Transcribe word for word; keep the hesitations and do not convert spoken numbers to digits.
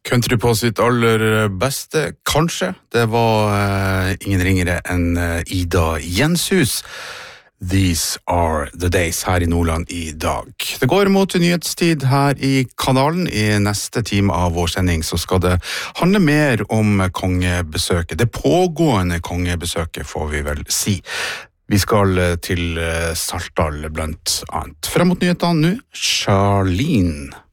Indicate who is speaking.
Speaker 1: Country på sitt aller beste, kanskje. Det var uh, ingen ringere enn uh, Ida Jenshus. These are the days her i Nordland i dag. Det går mot nyhetstid her i kanalen. I neste time av vår sending så skal det handle mer om kongebesøket. Det pågående kongebesøket får vi vel si. Vi skal til Saltdal blant annet. Frem mot nyhetene nå, Charlene.